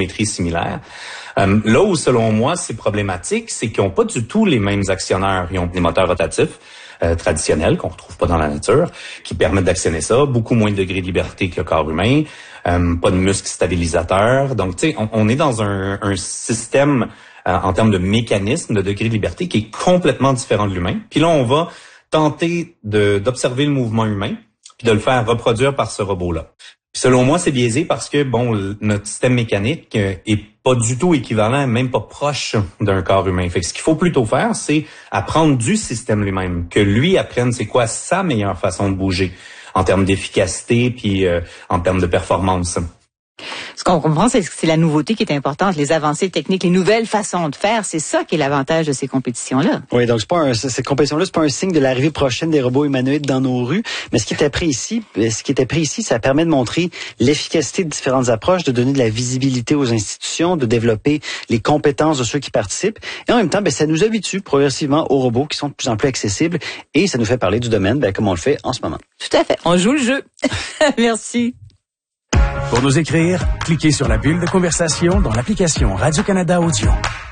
géométrie similaire. Là où, selon moi, c'est problématique, c'est qu'ils n'ont pas du tout les mêmes actionneurs. Ils ont des moteurs rotatifs traditionnels qu'on retrouve pas dans la nature, qui permettent d'actionner ça, beaucoup moins de degrés de liberté que le corps humain, pas de muscles stabilisateurs. Donc, tu sais, on est dans un système en termes de mécanisme, de degré de liberté qui est complètement différent de l'humain. Puis là, on va tenter d'observer le mouvement humain, puis de le faire reproduire par ce robot-là. Puis selon moi, c'est biaisé parce que, notre système mécanique est pas du tout équivalent, même pas proche d'un corps humain. Fait que ce qu'il faut plutôt faire, c'est apprendre du système lui-même, que lui apprenne c'est quoi sa meilleure façon de bouger en termes d'efficacité puis en termes de performance. Ce qu'on comprend, c'est que c'est la nouveauté qui est importante, les avancées techniques, les nouvelles façons de faire. C'est ça qui est l'avantage de ces compétitions-là. Oui, donc cette compétition-là, c'est pas un signe de l'arrivée prochaine des robots humanoïdes dans nos rues, mais ce qui était pris ici, ça permet de montrer l'efficacité de différentes approches, de donner de la visibilité aux institutions, de développer les compétences de ceux qui participent. Et en même temps, ça nous habitue progressivement aux robots qui sont de plus en plus accessibles et ça nous fait parler du domaine, comme on le fait en ce moment. Tout à fait. On joue le jeu. Merci. Pour nous écrire, cliquez sur la bulle de conversation dans l'application Radio-Canada Audio.